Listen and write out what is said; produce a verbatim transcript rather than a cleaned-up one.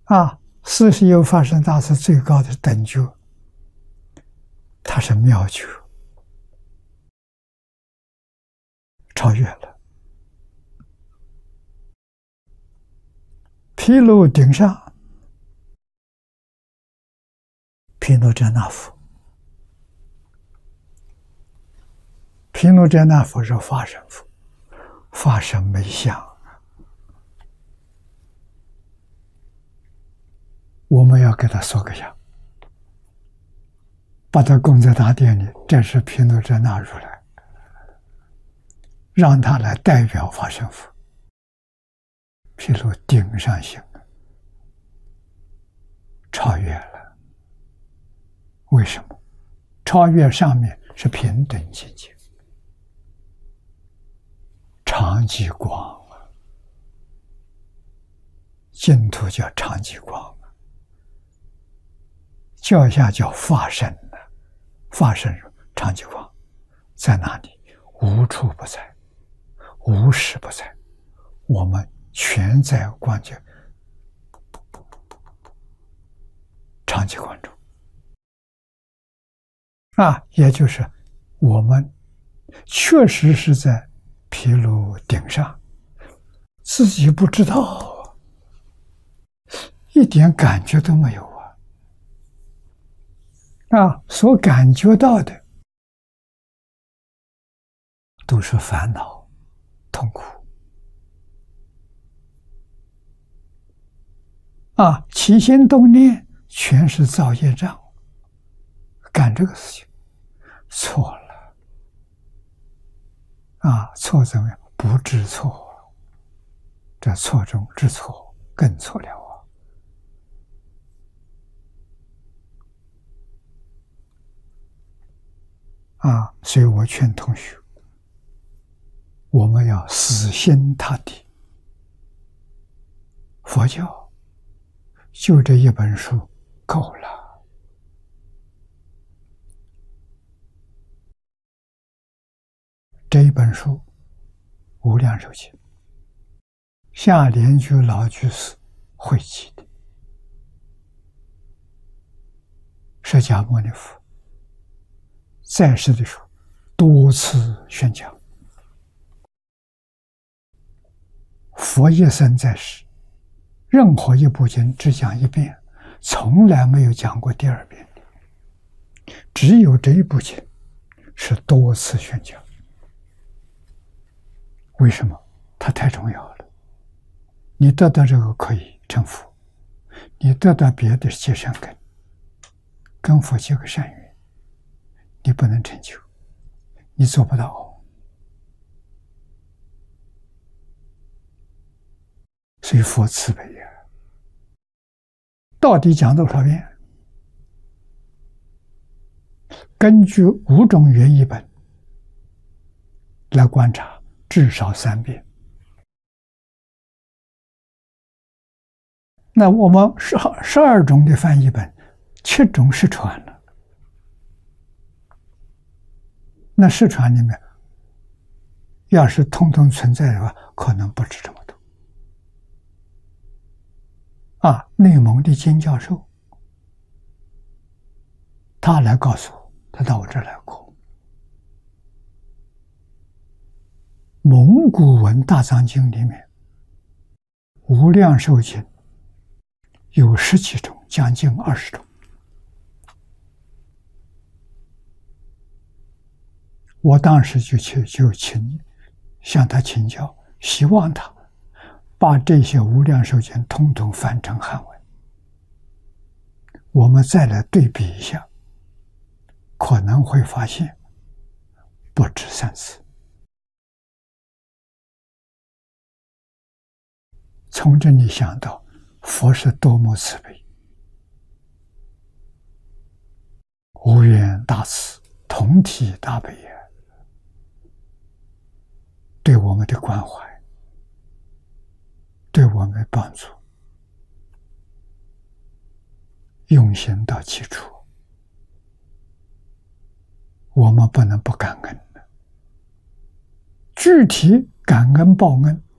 啊，四十有法身大师最高的等觉，他是妙觉，超越了。毗卢顶上，毗卢遮那佛，毗卢遮那佛是法身佛，法身没相。我们要给他塑个像，把他供在大殿里，这是毗卢遮那如来，让他来代表法身佛。毗卢顶上行，超越了。为什么？超越上面是平等境界，常寂光啊，净土叫常寂光。教下叫法身呢，法身常寂光在哪里？无处不在，无时不在，我们全在光觉常寂光中啊，也就是我们确实是在毗卢顶上，自己不知道，一点感觉都没有啊。啊，所感觉到的都是烦恼、痛苦啊，起心动念全是造业障，干这个事情错了啊！错怎么样？不知错，这错中知错，更错了。啊，所以我劝同学，我们要死心塌地。佛教就这一本书够了。这一本书《无量寿经》，下莲居老居士汇集的，释迦牟尼佛在世的时候多次宣讲，佛一生在世，任何一部经只讲一遍，从来没有讲过第二遍，只有这一部经是多次宣讲。为什么？它太重要了。你得到这个可以成佛，你得到别的结善根，跟佛结个善缘，你不能成就，你做不到。所以佛慈悲呀，到底讲多少遍？根据五种原译本来观察，至少三遍。那我们十十二种的翻译本，七种失传了。那失传里面，要是通通存在的话，可能不止这么多。啊，内蒙的金教授，他来告诉我，他到我这儿来过。蒙古文大藏经里面，无量寿经有十几种，将近二十种。我当时就去就请向他请教，希望他把这些无量寿经统统翻成汉文，我们再来对比一下，可能会发现不止三次。从这里想到佛是多么慈悲，无缘大慈，同体大悲也，对我们的关怀，对我们的帮助，用心到基础，我们不能不感恩的。具体感恩报恩，